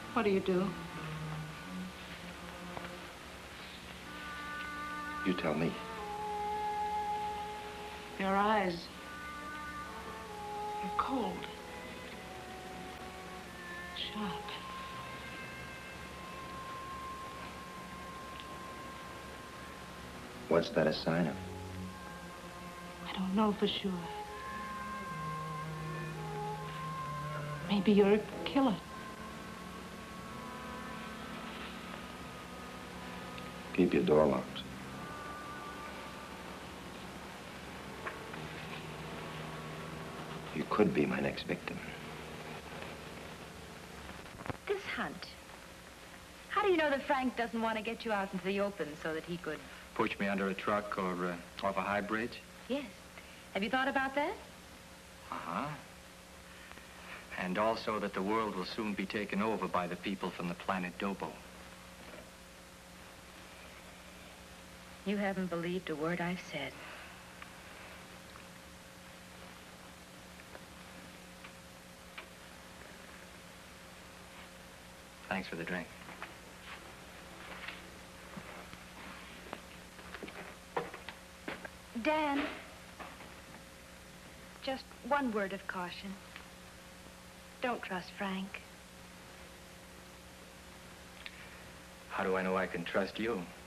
What do you do? You tell me. Your eyes. You're cold. Sharp. What's that a sign of? I don't know for sure. Maybe you're a killer. Keep your door locked. You could be my next victim. This hunt. How do you know that Frank doesn't want to get you out into the open so that he could... Push me under a truck or off a high bridge? Yes. Have you thought about that? Uh-huh. And also that the world will soon be taken over by the people from the planet Dobo. You haven't believed a word I've said. Thanks for the drink. Dan, just one word of caution. Don't trust Frank. How do I know I can trust you?